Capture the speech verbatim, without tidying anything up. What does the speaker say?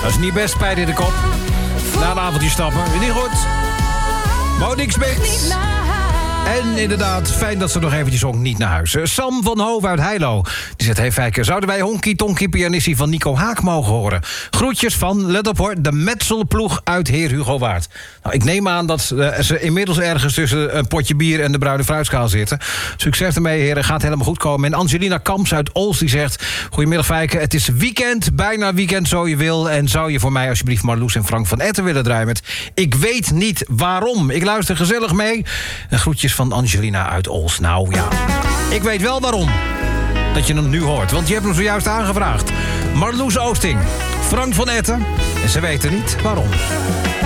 Dat is niet best, pijn in de kop. Na een avondje stappen, niet goed. Monique Smit. En inderdaad, fijn dat ze nog eventjes zong, niet naar huis. Sam van Hoof uit Heilo. Die zegt, hey Fijke, zouden wij Honky Tonky pianissie van Nico Haak mogen horen? Groetjes van, let op hoor, de Metselploeg uit Heer Hugo Waard. Nou, ik neem aan dat uh, ze inmiddels ergens tussen een potje bier en de bruine fruitschaal zitten. Succes ermee, heren, gaat helemaal goed komen. En Angelina Kamps uit Ols, die zegt, goedemiddag Fijke, het is weekend, bijna weekend zo je wil. En zou je voor mij alsjeblieft Marloes en Frank van Etten willen draaien met Ik weet niet waarom. Ik luister gezellig mee. En groetjes van Angelina uit Ols. Nou ja, ik weet wel waarom dat je hem nu hoort. Want je hebt hem zojuist aangevraagd. Marloes Oosting, Frank van Etten. En ze weten niet waarom.